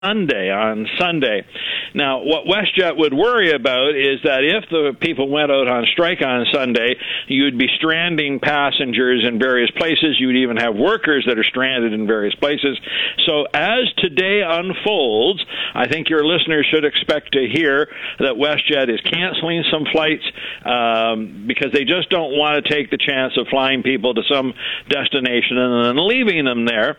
on Sunday. Now, what WestJet would worry about is that if the people went out on strike on Sunday, you'd be stranding passengers in various places. You'd even have workers that are stranded in various places. So as today unfolds, I think your listeners should expect to hear that WestJet is canceling some flights because they just don't want to take the chance of flying people to some destination and then leaving them there.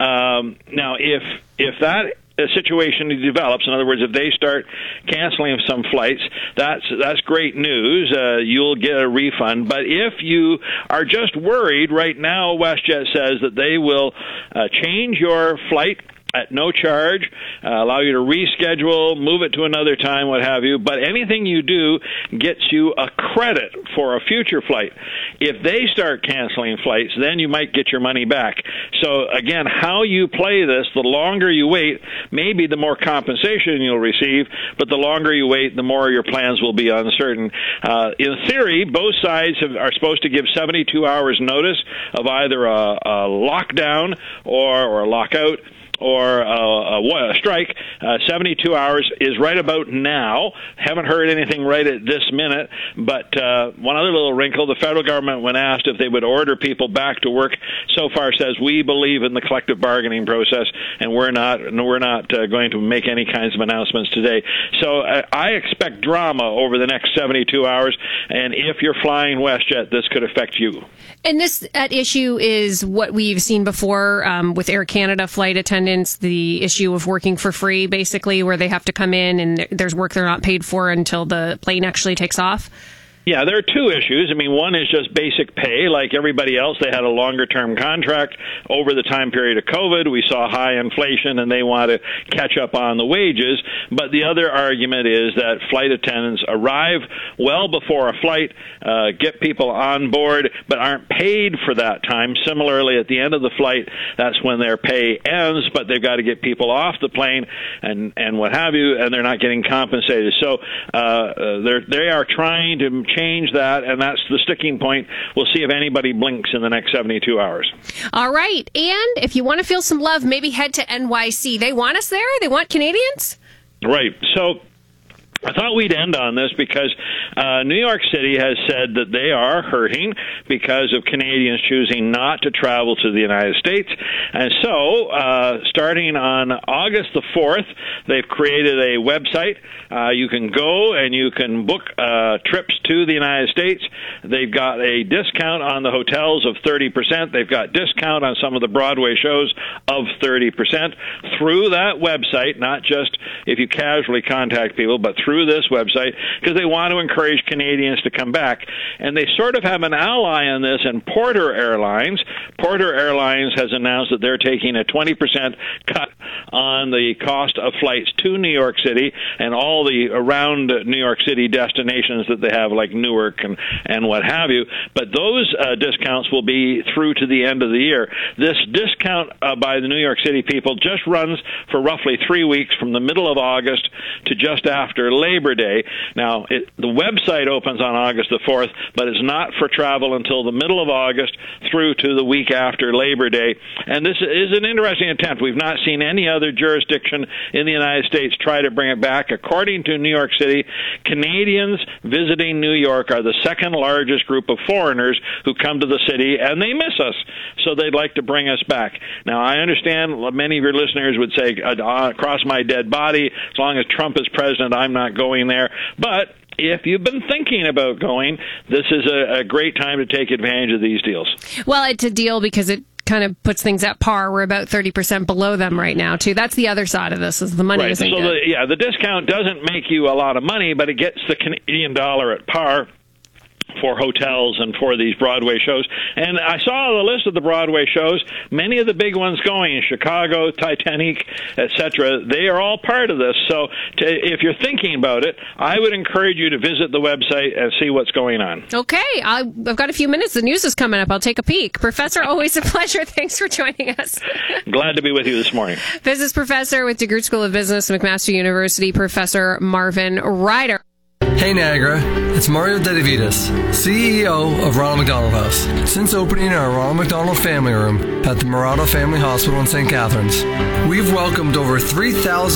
Now, if that situation develops, in other words, if they start canceling some flights, that's great news. You'll get a refund. But if you are just worried, right now WestJet says that they will change your flight at no charge, allow you to reschedule, move it to another time, what have you. But anything you do gets you a credit for a future flight. If they start canceling flights, then you might get your money back. So, again, how you play this, the longer you wait, maybe the more compensation you'll receive, but the longer you wait, the more your plans will be uncertain. In theory, both sides are supposed to give 72 hours notice of either a lockdown or a lockout or a strike. 72 hours is right about now. Haven't heard anything right at this minute, but one other little wrinkle, the federal government, when asked if they would order people back to work, so far says we believe in the collective bargaining process, and we're not going to make any kinds of announcements today. So I expect drama over the next 72 hours, and if you're flying WestJet, this could affect you. And this issue is what we've seen before with Air Canada flight attendants, the issue of working for free, basically, where they have to come in and there's work they're not paid for until the plane actually takes off. Yeah, there are two issues. I mean, one is just basic pay. Like everybody else, they had a longer-term contract. Over the time period of COVID, we saw high inflation, and they want to catch up on the wages. But the other argument is that flight attendants arrive well before a flight, get people on board, but aren't paid for that time. Similarly, at the end of the flight, that's when their pay ends, but they've got to get people off the plane and what have you, and they're not getting compensated. So they are trying to change that, and that's the sticking point. We'll see if anybody blinks in the next 72 hours. All right. And if you want to feel some love, maybe head to NYC. They want us there? They want Canadians? Right. So I thought we'd end on this because New York City has said that they are hurting because of Canadians choosing not to travel to the United States. And so, starting on August the 4th, they've created a website. You can go and you can book trips to the United States. They've got a discount on the hotels of 30%. They've got discount on some of the Broadway shows of 30% through that website, not just if you casually contact people, but through this website, because they want to encourage Canadians to come back. And they sort of have an ally in this in Porter Airlines. Porter Airlines has announced that they're taking a 20% cut on the cost of flights to New York City and all the around New York City destinations that they have, like Newark and what have you. But those discounts will be through to the end of the year. This discount by the New York City people just runs for roughly 3 weeks, from the middle of August to just after Labor Day. Now, the website opens on August the 4th, but it's not for travel until the middle of August through to the week after Labor Day. And this is an interesting attempt. We've not seen any other jurisdiction in the United States try to bring it back. According to New York City, Canadians visiting New York are the second largest group of foreigners who come to the city, and they miss us, so they'd like to bring us back. Now, I understand many of your listeners would say, cross my dead body, as long as Trump is president, I'm not going there. But if you've been thinking about going, this is a great time to take advantage of these deals. Well, it's a deal because it kind of puts things at par. We're about 30% below them right now, too. That's the other side of this, is the money isn't good. The discount doesn't make you a lot of money, but it gets the Canadian dollar at par for hotels and for these Broadway shows. And I saw the list of the Broadway shows. Many of the big ones going in Chicago, Titanic, etc., they are all part of this. So if you're thinking about it, I would encourage you to visit the website and see what's going on. Okay. I've got a few minutes. The news is coming up. I'll take a peek. Professor, always a pleasure. Thanks for joining us. Glad to be with you this morning. Business professor with DeGroote School of Business, McMaster University, Professor Marvin Ryder. Hey Niagara, it's Mario Dedivitas, CEO of Ronald McDonald House. Since opening our Ronald McDonald Family Room at the Murata Family Hospital in St. Catharines, we've welcomed over 3,000